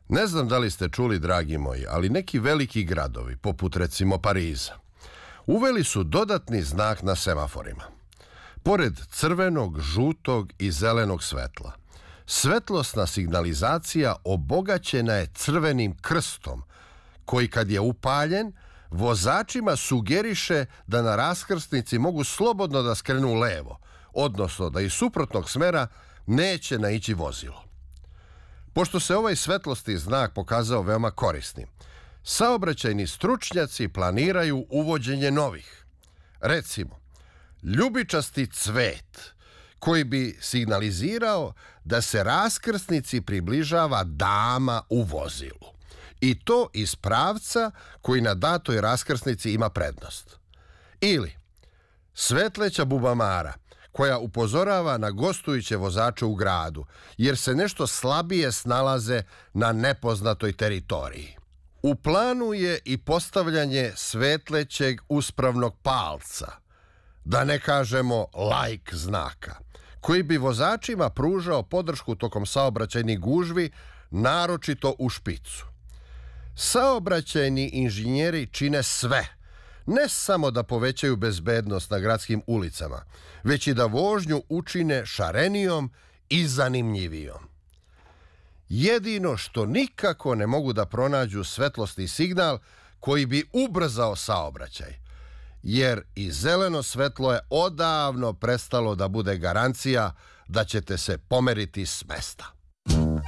Ne znam da li ste čuli, dragi moji, ali neki veliki gradovi, poput recimo Pariza, uveli su dodatni znak na semaforima. Pored crvenog, žutog i zelenog svetla, svetlosna signalizacija obogaćena je crvenim krstom, koji kad je upaljen, vozačima sugeriše da na raskrsnici mogu slobodno da skrenu levo, odnosno da iz suprotnog smera neće naići vozilo. Pošto se ovaj svetlosni znak pokazao veoma korisnim, saobraćajni stručnjaci planiraju uvođenje novih. Recimo, ljubičasti cvet koji bi signalizirao da se raskrsnici približava dama u vozilu. I to iz pravca koji na datoj raskrsnici ima prednost. Ili svetleća bubamara koja upozorava na gostujuće vozače u gradu, jer se nešto slabije snalaze na nepoznatoj teritoriji. U planu je i postavljanje svetlećeg uspravnog palca, da ne kažemo like znaka, koji bi vozačima pružao podršku tokom saobraćajnih gužvi, naročito u špicu. Saobraćajni inženjeri čine sve, ne samo da povećaju bezbednost na gradskim ulicama, već i da vožnju učine šarenijom i zanimljivijom. Jedino što nikako ne mogu da pronađu svetlosni signal koji bi ubrzao saobraćaj, jer i zeleno svetlo je odavno prestalo da bude garancija da ćete se pomeriti s mesta.